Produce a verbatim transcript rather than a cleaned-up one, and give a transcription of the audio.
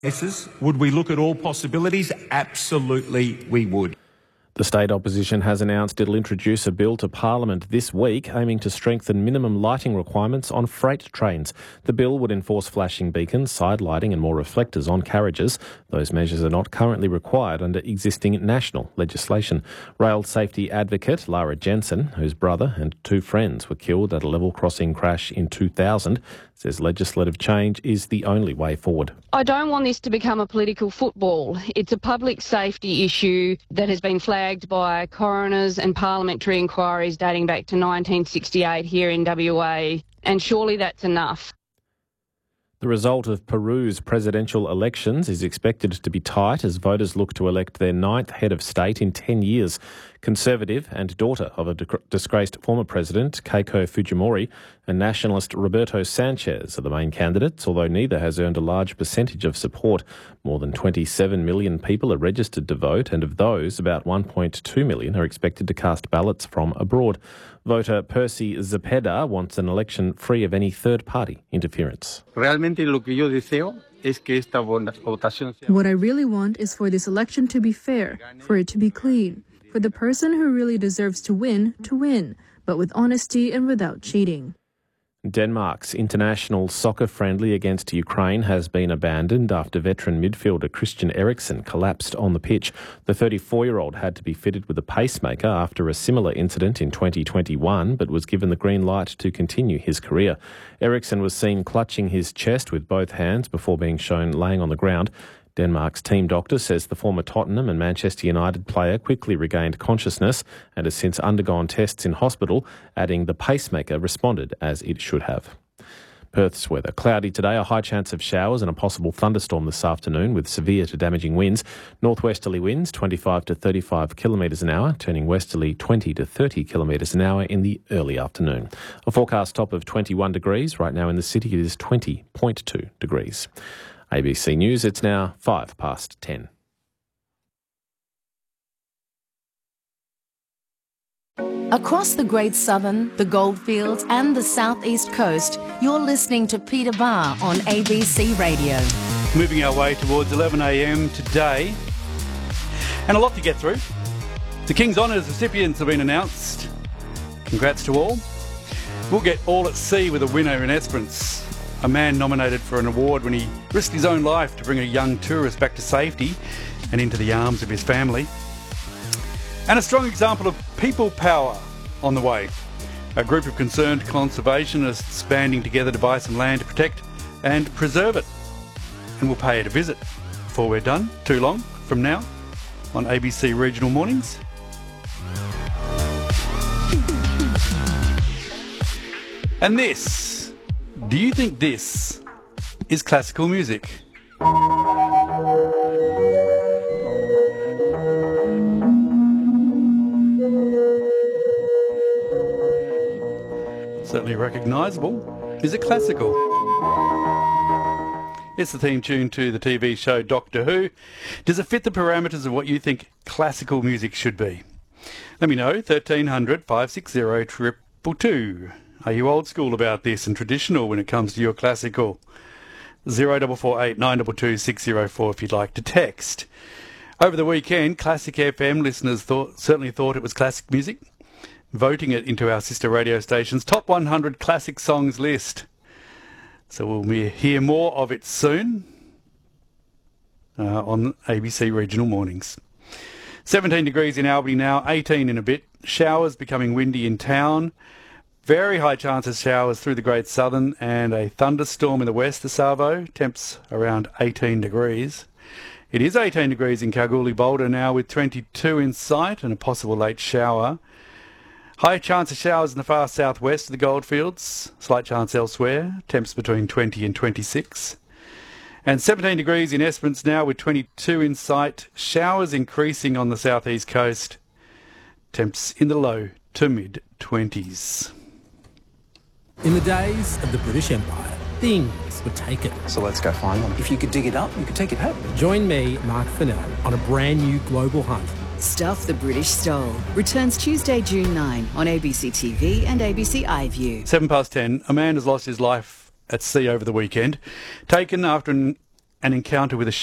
Would we look at all possibilities? Absolutely we would. The state opposition has announced it'll introduce a bill to Parliament this week aiming to strengthen minimum lighting requirements on freight trains. The bill would enforce flashing beacons, side lighting and more reflectors on carriages. Those measures are not currently required under existing national legislation. Rail safety advocate Lara Jensen, whose brother and two friends were killed at a level crossing crash in two thousand, says legislative change is the only way forward. I don't want this to become a political football. It's a public safety issue that has been flagged by coroners and parliamentary inquiries dating back to nineteen sixty-eight here in W A, and surely that's enough. The result of Peru's presidential elections is expected to be tight as voters look to elect their ninth head of state in ten years. Conservative and daughter of a disgraced former president, Keiko Fujimori, and nationalist Roberto Sanchez are the main candidates, although neither has earned a large percentage of support. More than twenty-seven million people are registered to vote, and of those, about one point two million are expected to cast ballots from abroad. Voter Percy Zepeda wants an election free of any third-party interference. What I really want is for this election to be fair, for it to be clean, for the person who really deserves to win to win, but with honesty and without cheating. Denmark's international soccer friendly against Ukraine has been abandoned after veteran midfielder Christian Eriksen collapsed on the pitch. The thirty-four-year-old had to be fitted with a pacemaker after a similar incident in twenty twenty-one, but was given the green light to continue his career. Eriksen was seen clutching his chest with both hands before being shown laying on the ground. Denmark's team doctor says the former Tottenham and Manchester United player quickly regained consciousness and has since undergone tests in hospital, adding the pacemaker responded as it should have. Perth's weather. Cloudy today, a high chance of showers and a possible thunderstorm this afternoon with severe to damaging winds. Northwesterly winds twenty-five to thirty-five kilometres an hour, turning westerly twenty to thirty kilometres an hour in the early afternoon. A forecast top of twenty-one degrees. Right now in the city it is twenty point two degrees. A B C News, it's now five past ten. Across the Great Southern, the Goldfields and the South East Coast, you're listening to Peter Barr on A B C Radio. Moving our way towards eleven a m today, and a lot to get through. The King's Honours recipients have been announced. Congrats to all. We'll get all at sea with a winner in Esperance. A man nominated for an award when he risked his own life to bring a young tourist back to safety and into the arms of his family. And a strong example of people power on the way. A group of concerned conservationists banding together to buy some land to protect and preserve it. And we'll pay it a visit before we're done, too long from now, on A B C Regional Mornings. And this... do you think this is classical music? Certainly recognisable. Is it classical? It's the theme tune to the T V show Doctor Who. Does it fit the parameters of what you think classical music should be? Let me know, thirteen hundred, five six zero, two two two. Are you old school about this and traditional when it comes to your classical? zero four four eight, nine two two, six zero four if you'd like to text. Over the weekend, Classic F M listeners thought, certainly thought it was classic music, voting it into our sister radio station's Top one hundred Classic Songs list. So we'll hear more of it soon uh, on A B C Regional Mornings. seventeen degrees in Albany now, eighteen in a bit. Showers becoming windy in town. Very high chance of showers through the Great Southern and a thunderstorm in the west, the Savo. Temps around eighteen degrees. It is eighteen degrees in Kalgoorlie Boulder now with twenty-two in sight and a possible late shower. High chance of showers in the far southwest of the Goldfields. Slight chance elsewhere. Temps between twenty and twenty-six. And seventeen degrees in Esperance now with twenty-two in sight. Showers increasing on the southeast coast. Temps in the low to mid-twenties. In the days of the British Empire, things were taken. So let's go find them. If you could dig it up, you could take it home. Join me, Mark Fennell, on a brand new global hunt. Stuff the British Stole returns Tuesday, June ninth on A B C T V and A B C iView. Seven past ten. A man has lost his life at sea over the weekend, taken after an an encounter with a